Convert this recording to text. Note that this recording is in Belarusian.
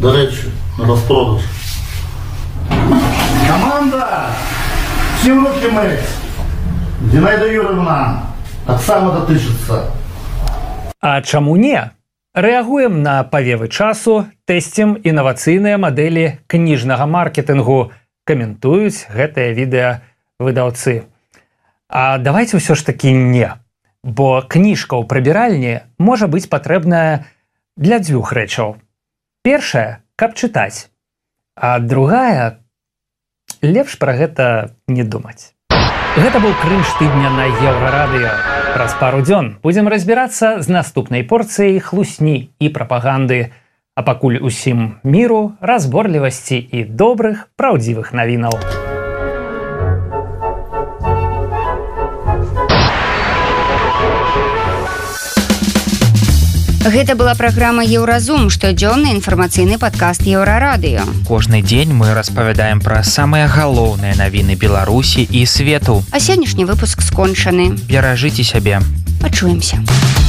До речі, на розпродаж. Команда! Всім руки мыть! Зінаїда Юрівна, Оксана датычыцца. А чаму не? Рэагуем на павевы часу, тэсцем інавацыйныя мадэлі кніжнага маркетынгу, каментуюць гэтае відэа выдаўцы. А давайте ўсё ж такі не. Бо кніжка ў прыбіральні можа быць патрэбная для дзвюх рэчаў. Першая, каб чытаць. А другая, лепш пра гэта не думаць. Гэта быў крынж тыдня на Еўрарадыё. Праз пару дзён будзем разбірацца з наступнай порцыяй хлусні і прапаганды. А пакуль усім міру, разборлівасці і добрых, праўдзівых навінаў. Гэта была праграма «Еўразум», штодзённы інфармацыйны падкаст Еўрарадыё. Кожны дзень мы распавядаем пра самыя галоўныя навіны Беларусі і свету. А сённяшні выпуск скончаны. Беражыце сябе. Пачуемся.